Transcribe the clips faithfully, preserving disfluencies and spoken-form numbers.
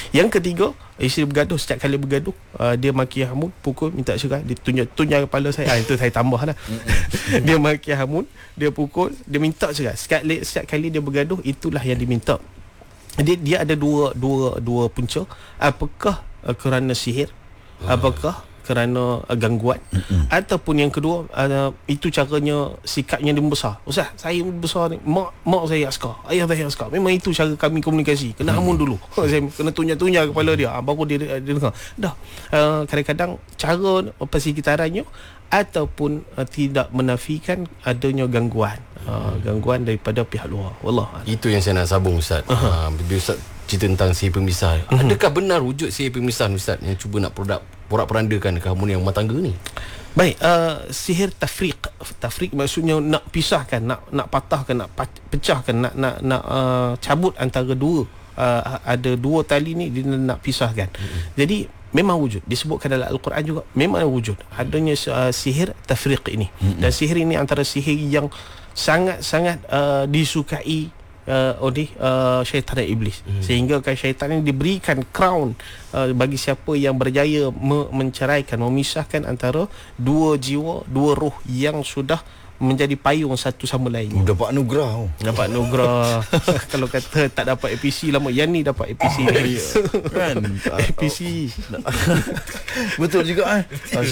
Yang ketiga, isteri bergaduh, setiap kali bergaduh uh, dia maki hamun, pukul, minta cerai, dia tunjuk tunjuk kepala saya. Ah, itu saya tambah lah. Dia maki hamun, dia pukul, dia minta cerai. Setiap, setiap kali dia bergaduh, itulah yang diminta. Dia dia ada dua dua dua punca. Apakah uh, kerana sihir? Apakah kerana uh, gangguan, mm-hmm. ataupun yang kedua, uh, itu caranya, sikapnya dia membesar. Ustaz, saya besar ni, mak mak saya askar, ayah saya askar. Memang itu cara kami komunikasi. Kena hamun dulu. Saya kena tunjuk-tunjuk kepala dia, baru dia, dia, dia dengar. Dah. Uh, kadang-kadang cara persekitarannya ataupun uh, tidak menafikan adanya gangguan. Uh, gangguan daripada pihak luar. Wallah. Itu yang saya nak sambung, Ustaz. Uh-huh. Uh, bila Ustaz cerita tentang sihir pemisah, uh-huh. adakah benar wujud sihir pemisah, Ustaz, yang cuba nak produk porak-porandakan keharmonian rumah tangga ni? Baik, uh, sihir tafriq. Tafriq maksudnya nak pisahkan, nak nak patahkan, nak pecahkan, nak nak nak uh, cabut antara dua, uh, ada dua tali ni, dia nak pisahkan. Mm-hmm. Jadi memang wujud, disebutkan dalam Al-Quran juga, memang wujud adanya uh, sihir tafriq ini. Mm-hmm. Dan sihir ini antara sihir yang sangat-sangat uh, disukai Uh, oleh uh, syaitan dan iblis, hmm. sehingga kan syaitan ini diberikan crown uh, bagi siapa yang berjaya me- menceraikan, memisahkan antara dua jiwa, dua roh yang sudah menjadi payung satu sama lain. Oh, dapat anugerah. Oh. Dapat anugerah. Kalau kata tak dapat A P C lama, yang ni dapat A P C. Kan? A P C. Betul juga eh.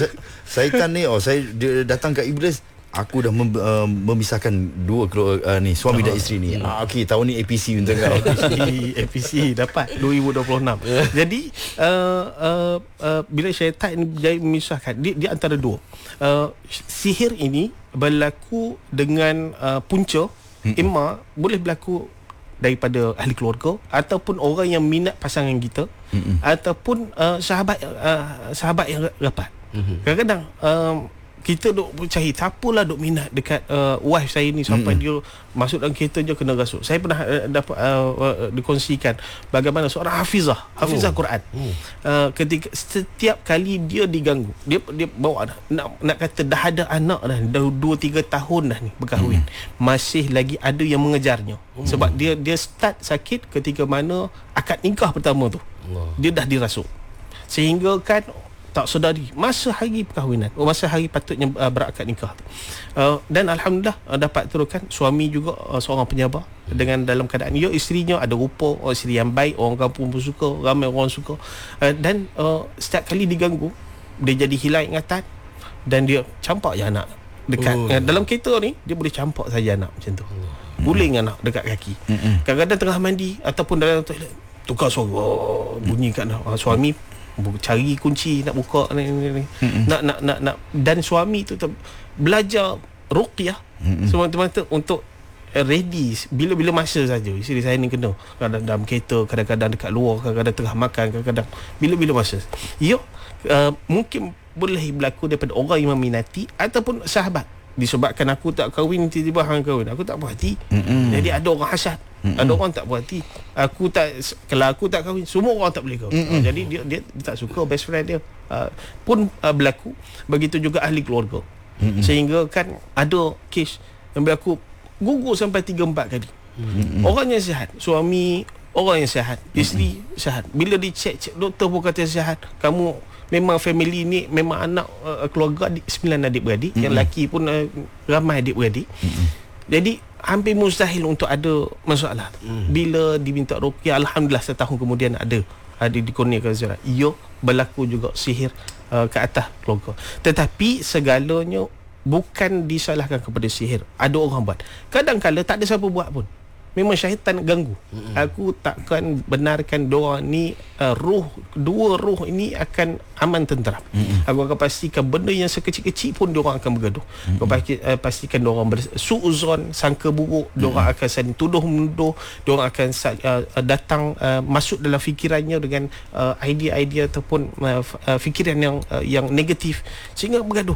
Syaitan ni, oh, saya dia datang kat iblis. Aku dah mem, uh, memisahkan dua uh, ni suami oh, dan isteri ni. Hmm. Ah, okey, tahun ni A P C untuk kau. A P C, A P C dapat dua ribu dua puluh enam. Jadi uh, uh, uh, bila syaitan ini berjaya memisahkan, dia, dia antara dua. Uh, sihir ini berlaku dengan uh, punca, hmm. imma boleh berlaku daripada ahli keluarga, ataupun orang yang minat pasangan kita, hmm. ataupun uh, sahabat uh, sahabat yang rapat. Hmm. Kadang-kadang uh, kita duk cari, siapalah duk minat dekat uh, wife saya ni sampai mm-hmm. dia masuk dalam kereta je kena rasuk. Saya pernah uh, dapat uh, uh, dikongsikan bagaimana seorang hafizah, hafizah oh. Quran. Oh. Uh, ketika setiap kali dia diganggu, dia dia bawa nak nak kata dah ada anak dah, dah dua tiga tahun dah ni berkahwin. Mm. Masih lagi ada yang mengejarnya. Oh. Sebab dia dia start sakit ketika mana akad nikah pertama tu. Oh. Dia dah dirasuk. Sehingga kan tak sedari masa hari perkahwinan, oh, masa hari patutnya uh, berakad nikah uh, dan alhamdulillah uh, dapat teruskan. Suami juga uh, seorang penyabar, hmm. dengan dalam keadaan ya isterinya ada rupa, oh, isteri yang baik, orang kampung pun suka, ramai orang suka, uh, dan uh, setiap kali diganggu dia jadi hilang ingatan dan dia campak je anak dekat oh. uh, dalam kereta ni, dia boleh campak saja anak macam tu, hmm. guling anak dekat kaki. hmm. Kadang-kadang tengah mandi ataupun dalam toilet tukar suara, oh, bunyi kat uh, suami cari kunci nak buka ni, ni, ni. nak nak nak nak dan suami tu ter, belajar ruqyah semata-mata untuk ready bila-bila masa saja isteri saya ni kena, kadang dalam kereta, kadang-kadang dekat luar, kadang-kadang tengah makan, kadang-kadang bila-bila masa. Ya, uh, mungkin boleh berlaku daripada orang yang meminati ataupun sahabat. Disebabkan aku tak kahwin, tiba-tiba hang kahwin, aku tak puas hati. Mm-mm. Jadi ada orang hasad, mm-mm. ada orang tak puas hati. Aku tak, kalau aku tak kahwin, semua orang tak boleh kahwin. Mm-mm. Jadi dia, dia dia tak suka best friend dia. Uh, pun uh, berlaku. Begitu juga ahli keluarga. Mm-mm. Sehingga kan ada kes yang berlaku gugur sampai tiga empat kali. Mm-mm. Orang yang sihat, suami orang yang sihat, isteri mm-mm. sihat. Bila dicek-cek, doktor pun kata sihat. Kamu memang family ni memang anak uh, keluarga adik, sembilan adik-beradik, mm-hmm. yang lelaki pun uh, ramai adik-beradik. Mm-hmm. Jadi hampir mustahil untuk ada masalah. Mm. Bila diminta ruqyah, alhamdulillah setahun kemudian ada ada dikurniakan ziarah. Ia berlaku juga sihir uh, ke atas keluarga. Tetapi segalanya bukan disalahkan kepada sihir. Ada orang buat. Kadang-kadang tak ada siapa buat pun. Memang syaitan ganggu. Mm-hmm. Aku takkan benarkan doa ni, uh, roh, dua roh ini akan aman tenteram. Mm-hmm. Aku akan pastikan benda yang sekecil-kecil pun diorang akan bergaduh. Mm-hmm. Aku uh, pastikan diorang bersuuzon, sangka buruk, mm-hmm. diorang akan saling tuduh menuduh, diorang akan uh, datang uh, masuk dalam fikirannya dengan uh, idea-idea ataupun uh, uh, fikiran yang uh, yang negatif, sehingga bergaduh.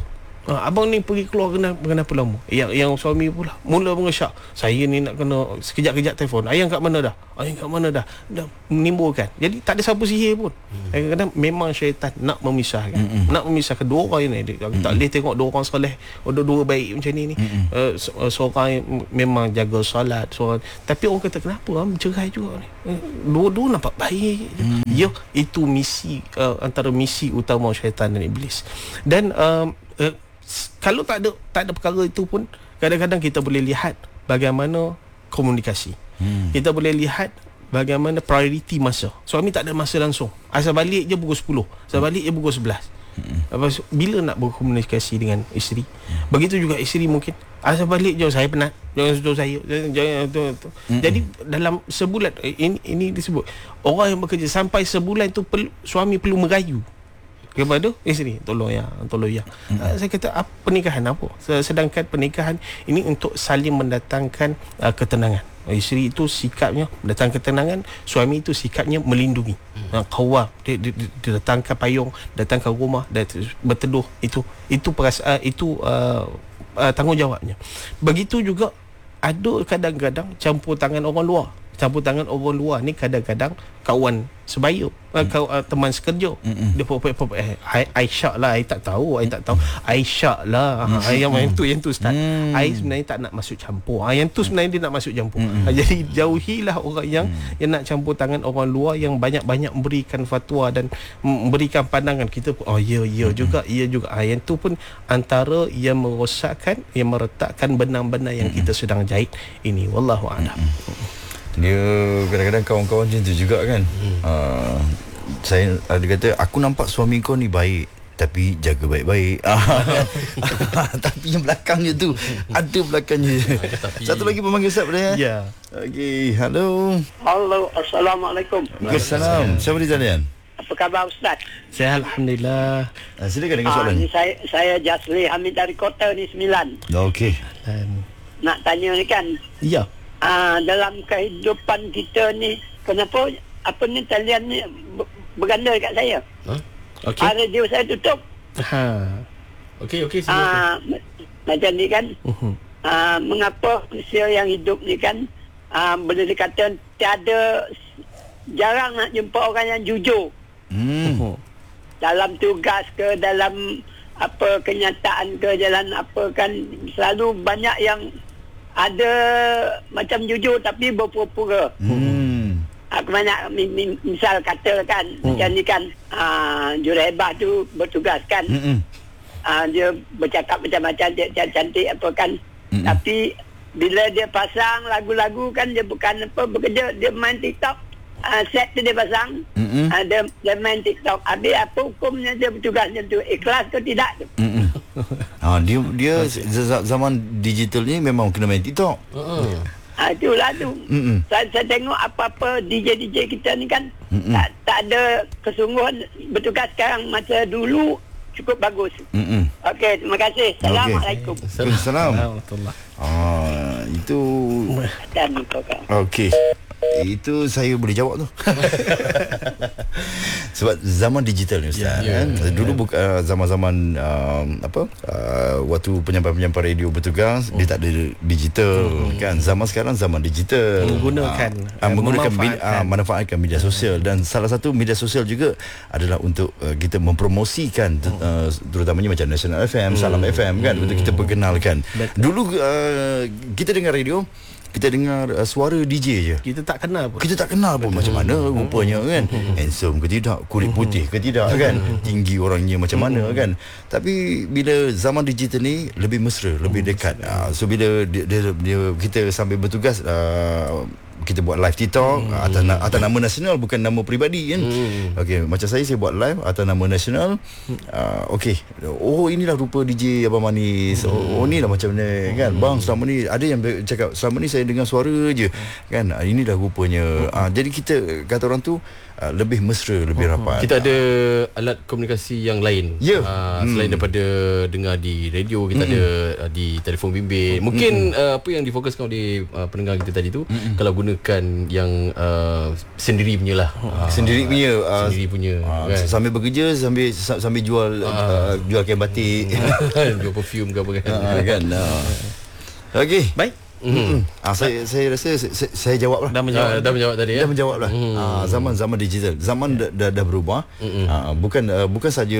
Ha, abang ni pergi keluar kenapa, kenapa lama? Yang yang suami pula mula mengesyak. Saya ni nak kena sekejap-kejap telefon. Ayang kat mana dah? Ayang kat mana dah? Dah menimbulkan. Jadi tak ada siapa sihir pun. Hmm. Kadang-kadang memang syaitan nak memisahkan. Hmm. Nak memisahkan dua orang ni. Dia, hmm. tak boleh tengok dua orang soleh, dua-dua baik macam ni ni. Hmm. Uh, seorang memang jaga solat, seorang tapi orang kata kenapa ah bercerai juga ni. Dua-dua nampak baik. Hmm. Ya, itu misi uh, antara misi utama syaitan dan iblis. Dan uh, uh, kalau tak ada tak ada perkara itu pun kadang-kadang kita boleh lihat bagaimana komunikasi. Hmm. Kita boleh lihat bagaimana prioriti masa. Suami tak ada masa langsung. Asal balik je pukul sepuluh. Asal balik je pukul sebelas. Hmm. Bila nak berkomunikasi dengan isteri? Hmm. Begitu juga isteri mungkin asal balik je saya penat. Jangan sentuh saya. Jangan tu tu. Hmm. Jadi dalam sebulan ini ini disebut orang yang bekerja sampai sebulan tu perlu, suami perlu merayu kepada isteri, tolong ya, tolong ya. Hmm. Uh, saya kata apa pernikahan apa? Sedangkan pernikahan ini untuk saling mendatangkan uh, ketenangan. Isteri itu sikapnya mendatangkan ketenangan, suami itu sikapnya melindungi. Hmm. Uh, Qawwam, dia, dia, dia datangkan payung, datangkan rumah, dan berteduh, itu itu perasaan itu uh, uh, tanggungjawabnya. Begitu juga ada kadang-kadang campur tangan orang luar. Campur tangan orang luar ni kadang-kadang kawan sebaya, hmm. kau uh, teman sekerja. Hmm. Dia pop pop eh Aisyah lah, I tak tahu, I tak tahu. Aisyah lah. Hmm. Ha, yang yang tu yang tu Ustaz. Hmm. I sebenarnya tak nak masuk campur. Ha, yang tu sebenarnya dia nak masuk campur. Hmm. Ha, jadi jauhilah orang yang hmm. yang nak campur tangan orang luar yang banyak-banyak memberikan fatwa dan memberikan pandangan kita. Oh ya ya hmm. juga, ya juga. Ha, yang tu pun antara yang merosakkan, yang meretakkan benang-benang yang hmm. kita sedang jahit ini. Wallahu a'lam. Hmm. Dia kadang-kadang kawan-kawan macam tu juga kan. hmm. uh, Saya ada kata aku nampak suami kau ni baik tapi jaga baik-baik. Tapi yang belakangnya tu ada belakangnya. Satu lagi pemanggil Ustaz pada ya. Ya. Okey, hello. Halo, Assalamualaikum. Waalaikumsalam. Siapa di talian? Apa khabar Ustaz? Saya alhamdulillah. Uh, silakan dengan soalan. Ah, ni saya saya Jasli Hamid dari Kota ni Sembilan. Okey. Um, Nak tanya ni kan. Ya. Ah, dalam kehidupan kita ni kenapa apa ni talian ni berganda dekat saya? Ha? Okey. Radio saya tutup. Ha. Okey okey Ah, macam ni kan. Uh-huh. Ah, mengapa manusia yang hidup ni kan ah, boleh dikata tiada jarang nak jumpa orang yang jujur. Hmm. Uh-huh. Dalam tugas ke dalam apa kenyataan ke jalan apa kan selalu banyak yang ada macam jujur tapi berpura-pura. Hmm. Aku banyak misal kata kan hmm. macam ni kan uh, Jurebah tu bertugas kan. Hmm. Uh, dia bercakap macam-macam dia cantik apa kan. Hmm. Tapi bila dia pasang lagu-lagu kan dia bukan apa bekerja, dia main TikTok. Uh, set tu dia pasang. Hmm. Uh, dia, dia main TikTok. Habis apa hukumnya dia bertugas macam tu? Ikhlas ke tidak tu? Hmm. Ha, dia dia zaman digital ni memang kena main TikTok. Uh-uh. Ha, itulah tu. Mm-mm. Saya, saya tengok apa-apa D J-D J kita ni kan tak, tak ada kesungguhan bertugas sekarang. Masa dulu cukup bagus. Mm-mm. Okey, terima kasih. Assalamualaikum. Okay. Assalamualaikum. Ah, itu okey. Itu saya boleh jawab tu. Sebab zaman digital ni Ustaz, yeah, kan? Yeah, dulu bukan uh, zaman-zaman uh, apa uh, waktu penyampai-penyampai radio bertugas, oh. dia tak ada digital, hmm. kan. Zaman sekarang zaman digital, menggunakan uh, uh, menggunakan media, uh, manfaatkan media sosial. Dan salah satu media sosial juga adalah untuk uh, kita mempromosikan uh, terutamanya macam National F M, Salam F M, kan, untuk kita perkenalkan. Dulu uh, kita dengar radio, kita dengar uh, suara D J je. Kita tak kenal pun. Kita tak kenal pun macam mana rupanya, kan. Handsome ke tidak, kulit putih ke tidak, kan. Tinggi orangnya macam mana, kan. Tapi bila zaman digital ni lebih mesra, lebih dekat. Uh, so bila dia, dia, dia kita sambil bertugas uh, kita buat live TikTok hmm. atas, atas nama nasional, bukan nama peribadi, kan. hmm. Okey, macam saya saya buat live atas nama nasional. uh, Okey, oh inilah rupa D J Abang Manis. hmm. Oh, oh inilah macam ni, kan. Bang, selama ni ada yang cakap selama ni saya dengar suara je, kan. uh, Inilah rupanya. uh, Jadi kita kata orang tu uh, lebih mesra, lebih rapat. Kita ada alat komunikasi yang lain, yeah. uh, selain hmm. daripada dengar di radio, kita hmm. ada uh, di telefon bimbit. Hmm. Mungkin uh, apa yang difokuskan oleh uh, pendengar kita tadi tu, hmm. kalau guna gunakan yang uh, sendiri punya lah. Uh, Sendiri punya uh, Sendiri punya uh, kan. Sambil bekerja Sambil sambil jual uh. Uh, Jual kain batik. Jual perfume ke apa kan. uh, Kan uh. Okey. Baik. Hmm. Ah, saya saya rasa saya, saya jawab lah. Dah menjawab. Uh, dah menjawab tadi Dah ya. menjawab lah. Hmm. Ah, zaman-zaman digital, zaman dah, dah, dah berubah. Hmm. Ah, bukan uh, bukan saja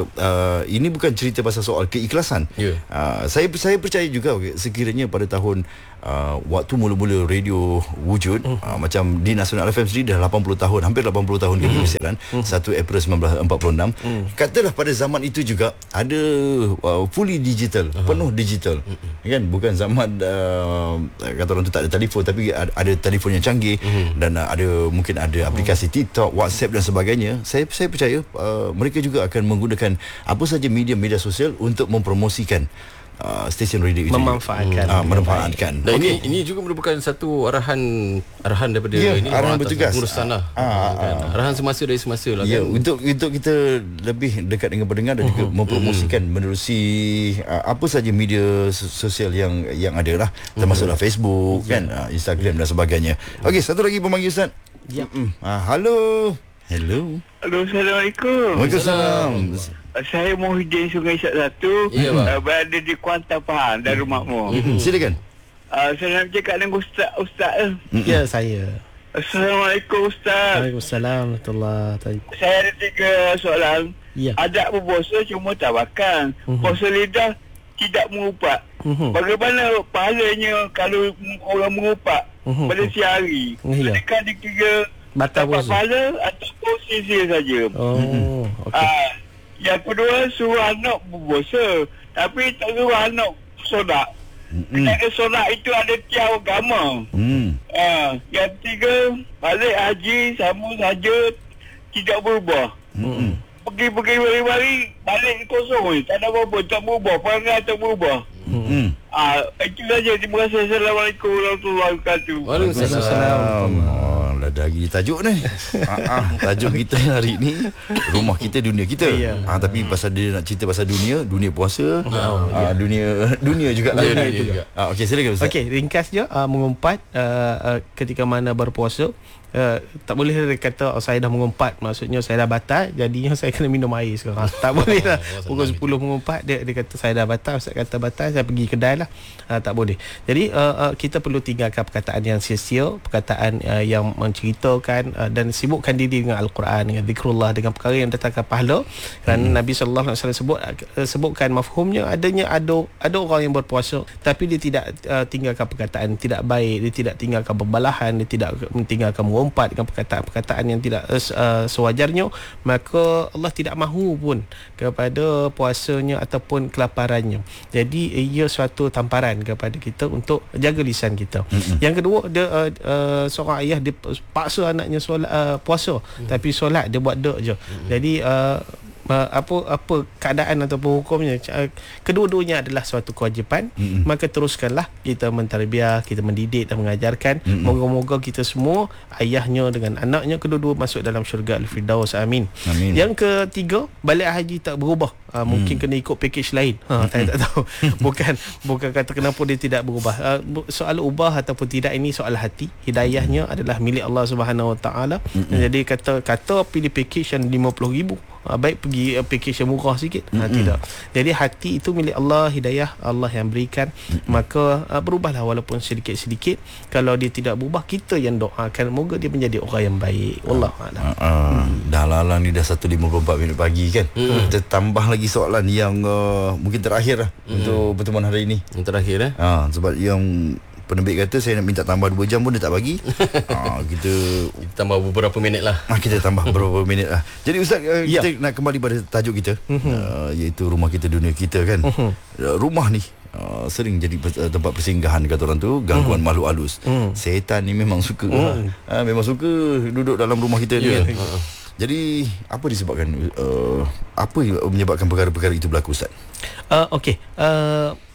uh, ini bukan cerita pasal soal keikhlasan. Ya. Ah, saya saya percaya juga okay, sekiranya pada tahun uh, waktu mula-mula radio wujud, hmm. uh, macam di Nasional F M sendiri dah lapan puluh tahun, hampir lapan puluh tahun kami bersiaran, hmm. satu April sembilan belas empat puluh enam. Hmm. Katalah pada zaman itu juga ada uh, fully digital, uh-huh. penuh digital. Hmm. Kan bukan zaman uh, kata orang tu tak ada telefon, tapi ada, ada telefon yang canggih, mm-hmm. dan uh, ada mungkin ada aplikasi TikTok, WhatsApp dan sebagainya. Saya saya percaya uh, mereka juga akan menggunakan apa saja media-media sosial untuk mempromosikan uh, stesen radio itu. Memanfaatkan. Uh, memanfaatkan. Dan Okay. ini ini juga merupakan satu arahan arahan daripada Ya, ini arahan orang atas bertugas. pengurusan lah. Ah, ah, Kan? Arahan semasa dari semasa lah Ya, kan. untuk untuk kita lebih dekat dengan pendengar dan juga mempromosikan menerusi uh, apa saja media sosial yang yang ada lah, termasuklah Facebook, kan, uh, Instagram dan sebagainya. Okey, satu lagi pemanggil Ustaz. Ya. Mm-mm. Ah, halo. Hello. Halo, Assalamualaikum. Waalaikumsalam. Saya Muhyiddin Sungai Sat satu, Ya, bang. uh, berada di Kuantan Pahang dari rumahmu. Mm-mm. Silakan. Uh, saya nak cakap dengan Ustaz Ustaz. eh. Ya, saya. Assalamualaikum Ustaz. Waalaikumsalam warahmatullahi wabarakatuh. Saya ada tiga soalan. Ya. Adab berpuasa cuma tabakan. Mhm. Puasa lidah tidak mengupat. Mhm. Bagaimana pahalanya kalau orang mengupat Mhm. pada siang hari? Ya. Adakah dikira Batal dapat puasa. pahala ataupun sia-sia saja? Oh, okey. Ah, yang kedua, suruh anak berpuasa tapi tak suruh anak solat. Kerana solat itu ada tiap agama. Hmm. Ah, yang ketiga, balik haji sama saja tidak berubah. Hmm. Pergi-pergi hari-hari balik kosong je. Tak ada apa-apa, tak berubah, perangai tak berubah. Hmm. Ah, itu saja. Terima kasih. Assalamualaikum warahmatullahi wabarakatuh. Waalaikumsalam. Oh, dah dah lagi tajuk ni. ah, ah, tajuk kita hari ni rumah kita dunia kita. Ya. Ah, tapi pasal dia nak cerita pasal dunia, dunia puasa, ah, dunia dunia juga lah. Ya, dunia juga. Ah, okey, silakan Ustaz. Okey, ringkas je uh, mengumpat uh, uh, ketika mana berpuasa. Uh, tak boleh dia kata oh, saya dah mengumpat, maksudnya saya dah batal, jadinya saya kena minum air sekarang. Tak boleh lah. Pukul sepuluh mengumpat, dia dia kata saya dah batal, Ustaz kata batal, saya pergi kedai lah. Uh, tak boleh. Jadi uh, uh, kita perlu tinggalkan perkataan yang sia-sia, perkataan uh, yang menceritakan uh, dan sibukkan diri dengan Al-Quran, dengan zikrullah, dengan perkara yang datangkan pahala. Kerana hmm. Nabi sallallahu alaihi wasallam sebut uh, sebutkan mafhumnya adanya ada ada orang yang berpuasa tapi dia tidak uh, tinggalkan perkataan tidak baik, dia tidak tinggalkan pembalahan, dia tidak tinggalkan mengumpat dengan perkataan-perkataan yang tidak uh, sewajarnya, maka Allah tidak mahu pun kepada puasanya ataupun kelaparannya. Jadi ia suatu tamparan kepada kita untuk jaga lisan kita. Mm-hmm. Yang kedua, dia uh, uh, seorang ayah dia paksa anaknya solat uh, puasa, mm-hmm. tapi solat dia buat dek je. Mm-hmm. Jadi uh, Uh, apa apa keadaan ataupun hukumnya, uh, kedua-duanya adalah suatu kewajipan. Mm-hmm. Maka teruskanlah kita mentarbiah, kita mendidik dan mengajarkan. Mm-hmm. Moga-moga kita semua, ayahnya dengan anaknya, kedua-dua masuk dalam syurga Al-Firdaus. Amin. Amin. Yang ketiga, balik haji tak berubah. Uh, mm. Mungkin kena ikut package lain. Ha, saya tak tahu. Bukan bukan kata kenapa dia tidak berubah. Uh, soal ubah ataupun tidak ini soal hati. Hidayahnya adalah milik Allah Subhanahu Wa Taala. Mm-hmm. Jadi kata kata pilih package yang lima puluh ribu. Uh, baik pergi aplikasi yang murah sikit. Mm-hmm. Ha, tidak. Jadi hati itu milik Allah, hidayah Allah yang berikan. Mm-hmm. Maka uh, berubahlah walaupun sedikit-sedikit. Kalau dia tidak berubah, kita yang doakan moga dia menjadi orang yang baik. Wallahu a'lam. Uh, uh, mm. Dah lalang ni dah satu lima puluh empat minit pagi kan. Mm. Kita tambah lagi soalan yang uh, mungkin terakhir lah mm. untuk pertemuan hari ini. Yang terakhir eh. Ha, sebab yang penerbit kata saya nak minta tambah dua jam pun dia tak bagi. ha, kita Kita tambah beberapa minit lah. ha, kita tambah beberapa minit lah. Jadi Ustaz, uh, Ya. kita nak kembali pada tajuk kita, Mhm. uh, iaitu rumah kita dunia kita kan. Mhm. Uh, rumah ni uh, sering jadi pers- uh, tempat persinggahan kata orang tu, gangguan makhluk halus. Mhm. Setan ni memang suka. Mhm. Ha, memang suka duduk dalam rumah kita ni Ya. kan. Ha. Jadi apa disebabkan uh, apa yang menyebabkan perkara-perkara itu berlaku Ustaz? Uh, Okey, uh,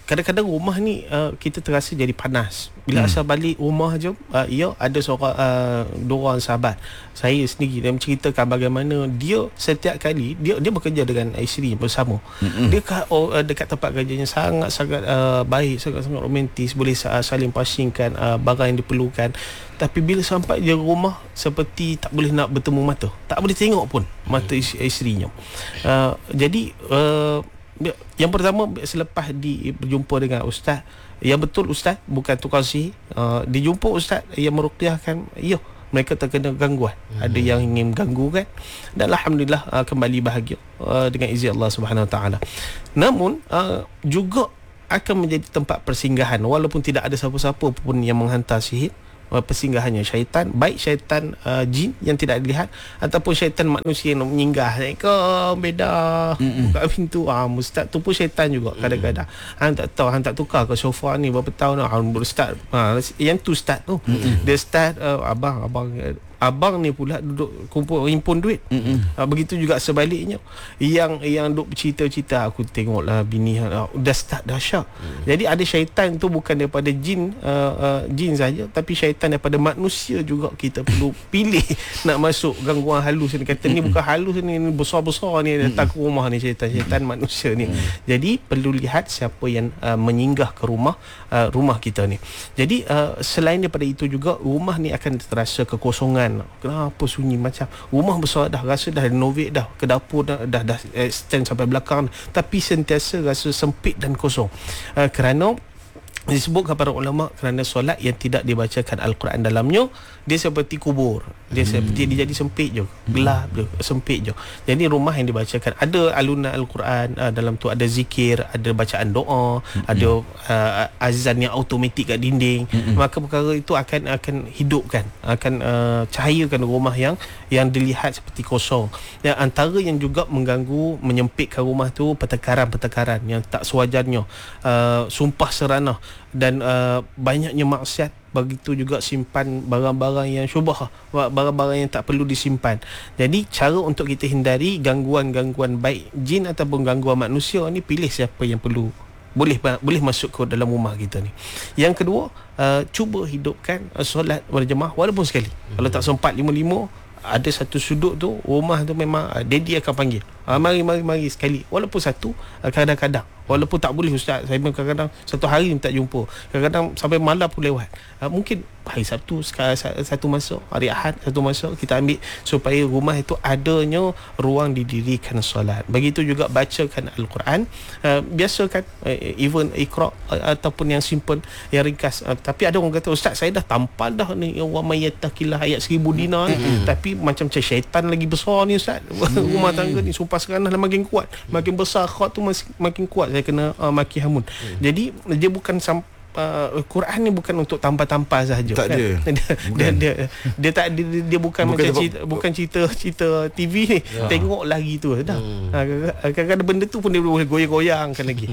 kadang-kadang rumah ni uh, kita terasa jadi panas. Bila hmm. asal balik rumah je, uh, ya ada seorang uh, dua orang sahabat saya sendiri dia menceritakan bagaimana dia setiap kali dia dia bekerja dengan isteri bersama. Hmm. Dia kat, oh, uh, dekat tempat kerjanya sangat-sangat uh, baik, sangat-sangat romantis, boleh uh, saling passingkan uh, barang yang diperlukan. Tapi bila sampai je rumah, seperti tak boleh nak bertemu mata, tak boleh tengok pun mata isterinya. Uh, jadi uh, yang pertama, selepas di berjumpa dengan ustaz, yang betul ustaz bukan tukang sihir, uh, dijumpa ustaz yang meruqyahkan, ya mereka terkena gangguan, hmm. ada yang ingin ganggu kan, dan alhamdulillah uh, kembali bahagia uh, dengan izin Allah Subhanahu Wa Taala. Namun uh, juga akan menjadi tempat persinggahan, walaupun tidak ada siapa-siapa pun yang menghantar sihir. Persinggahannya syaitan, baik syaitan uh, jin yang tidak dilihat ataupun syaitan manusia yang menyinggah. Assalamualaikum, beda Mm-mm. buka pintu, ah ustaz tu pun syaitan juga kadang-kadang. Hang tak tahu, hang tak tukar ke sofa ni berapa tahun dah, hang ustaz. Ha, yang tu ustaz tu. Mm-mm. Dia start uh, abang abang abang ni pula duduk kumpul himpun duit. Uh, begitu juga sebaliknya. Yang yang duk bercerita-cerita, aku tengoklah bini uh, dah start dahsyat. Mm. Jadi ada syaitan tu bukan daripada jin uh, uh, jin saja, tapi syaitan daripada manusia juga. Kita perlu pilih nak masuk gangguan halus ni. Kata ni bukan halus ni, ni besar-besar ni datang ke rumah ni, syaitan-syaitan manusia ni. Jadi perlu lihat siapa yang uh, menyinggah ke rumah uh, rumah kita ni. Jadi uh, selain daripada itu juga, rumah ni akan terasa kekosongan. Kenapa sunyi, macam rumah besar dah, rasa dah renovate dah, ke dapur dah dah, dah extend sampai belakang, tapi sentiasa rasa sempit dan kosong. Uh, kerana disebutkan para ulama, kerana solat yang tidak dibacakan Al-Quran dalamnya, dia seperti kubur. Dia hmm. seperti dia jadi sempit je, gelap je, sempit je. Jadi rumah yang dibacakan ada alunan Al-Quran, uh, dalam tu ada zikir, ada bacaan doa, hmm. ada uh, azan yang automatik kat dinding, hmm. maka perkara itu akan akan hidupkan, akan uh, cahayakan rumah yang yang dilihat seperti kosong. Dan antara yang juga mengganggu, menyempitkan rumah tu, pertengkaran-pertengkaran yang tak sewajarnya, uh, sumpah seranah, dan uh, banyaknya maksiat. Begitu juga simpan barang-barang yang syubhah, barang-barang yang tak perlu disimpan. Jadi cara untuk kita hindari gangguan-gangguan baik jin ataupun gangguan manusia ni, pilih siapa yang perlu boleh boleh masuk ke dalam rumah kita ni. Yang kedua, uh, cuba hidupkan uh, solat berjemaah walaupun sekali. Hmm. Kalau tak sempat lima-lima, ada satu sudut tu rumah tu memang uh, daddy akan panggil, uh, mari mari mari sekali, walaupun satu, uh, kadang-kadang walaupun tak boleh ustaz, saya kadang-kadang satu hari tak jumpa, kadang-kadang sampai malam pun lewat. uh, mungkin hari Sabtu satu masa, hari Ahad satu masa kita ambil, supaya rumah itu adanya ruang didirikan solat. Begitu juga bacakan Al-Quran, uh, biasakan uh, even Iqra uh, ataupun yang simple, yang ringkas. uh, tapi ada orang kata, ustaz saya dah tampal dah ni wa may yattaqillah ayat seribu dinar ni, mm-hmm. tapi macam macam syaitan lagi besar ni ustaz. mm. Rumah tangga ni sumpah seranah makin kuat, makin besar khot tu makin kuat, saya kena uh, maki hamun. mm. Jadi dia bukan sam- Uh, Quran ni bukan untuk tampar-tampar sahaja, tak kan? dia. dia, dia dia tak dia, dia bukan, bukan macam cerita, bukan cerita cerita T V ni, ya. Tengok lagi tu dah. Hmm. Kadang-kadang benda tu pun dia boleh goyang-goyangkan lagi.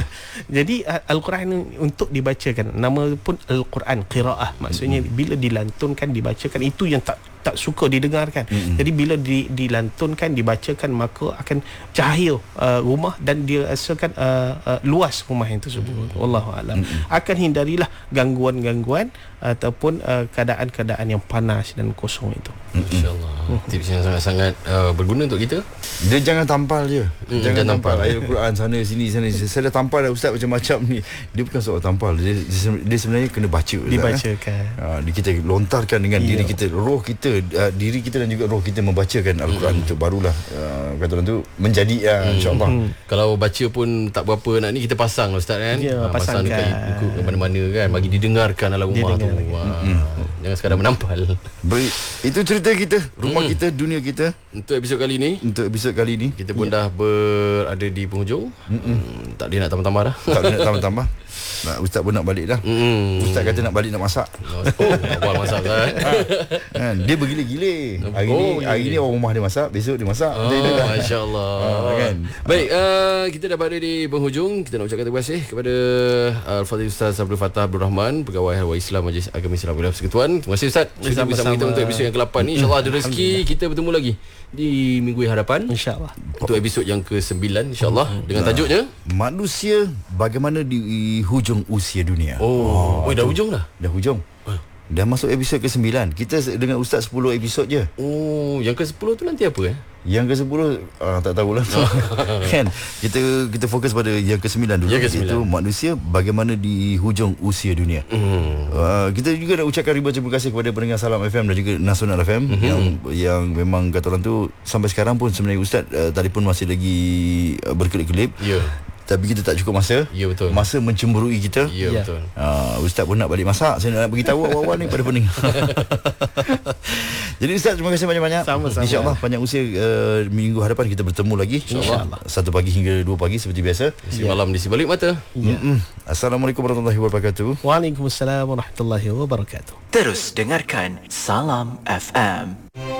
Jadi Al-Quran ni untuk dibacakan, nama pun Al-Quran qiraah, maksudnya hmm. bila dilantunkan, dibacakan, itu yang tak tak suka didengarkan. Mm-hmm. Jadi bila di, dilantunkan, dibacakan, maka akan cahaya uh, rumah dan dia rasakan uh, uh, luas rumah yang tersebut. Mm-hmm. Wallahu a'lam. Mm-hmm. Akan hindarilah gangguan-gangguan ataupun uh, keadaan-keadaan yang panas dan kosong itu. Insya-Allah. Mm-hmm. Tips yang sangat-sangat uh, berguna untuk kita. Dia jangan tampal je. Mm, jangan, jangan tampal, tampal. Ayat Quran sana sini sana. Saya dah tampal dah ustaz macam-macam ni. Dia bukan soal tampal. Dia, dia sebenarnya kena baca. Dibacakan. Ha, kita lontarkan dengan yeah. diri kita, roh kita, Uh, diri kita dan juga roh kita membacakan Al-Quran mm. itu, barulah uh, kata orang tu menjadi uh, mm. insya-Allah. Mm. Kalau baca pun tak berapa nak ni, kita pasang ustaz kan. Yeah, ha, pasang dekat ke mana-mana kan, bagi didengarkan dalam rumah tu. Mm. Jangan sekadar menampal. Baik, itu cerita kita, rumah mm. kita, dunia kita untuk episod kali ni. Untuk episod kali ni kita pun yeah. dah berada di penghujung. Mm, tak boleh nak tambah-tambah dah. Tak boleh nak tambah-tambah. Nah, ustaz pun nak balik dah. Mm. Ustaz kata nak balik nak masak. Oh, awal masak kan. Ha, dia bergila-gila. Hari oh, ni hari ni orang rumah dia masak, besok dia masak. Oh, masya-Allah. Ha, kan. Baik, uh, kita dah berada di penghujung. Kita nak ucapkan terima kasih kepada Al-Fadhil Ustaz Abdul Fattah Abdul Rahman, Pegawai Hal Islam Majlis Agama Islam Wilayah Persekutuan. Terima kasih Ustaz sudah bersama kita untuk episod yang ke-lapan ni. InsyaAllah ada rezeki kita bertemu lagi di minggu yang hadapan, InsyaAllah, untuk episod yang ke-sembilan InsyaAllah, hmm. dengan tajuknya Manusia bagaimana di hujung usia dunia. Oh, oh, oh dah hujung dah. Dah hujung. Dah masuk episod ke-sembilan. Kita dengan Ustaz sepuluh episod je. Oh, yang ke-sepuluh tu nanti apa eh? Yang ke-sepuluh ah, tak tahulah. Kan kita kita fokus pada yang ke-sembilan dulu. Yang ke-sembilan. Itu manusia bagaimana di hujung usia dunia. Mm. Uh, kita juga nak ucapkan ribuan terima kasih kepada pendengar Salam F M dan juga Nasional F M, mm-hmm. yang yang memang kata orang tu sampai sekarang pun sebenarnya Ustaz uh, telefon masih lagi uh, berkelip-kelip. Ya. Yeah. Tapi kita tak cukup masa. Ya, betul. Masa mencemburui kita. Ya, yeah, betul. Uh, Ustaz pun nak balik masak. Saya nak beritahu awal-awal ni pada pendengar. Jadi Ustaz, terima kasih banyak-banyak. Sama-sama. InsyaAllah panjang usia uh, minggu hadapan kita bertemu lagi. InsyaAllah. Satu pagi hingga dua pagi seperti biasa. Si malam di si balik mata. Ya. Assalamualaikum warahmatullahi wabarakatuh. Waalaikumsalam warahmatullahi wabarakatuh. Terus dengarkan Salam F M.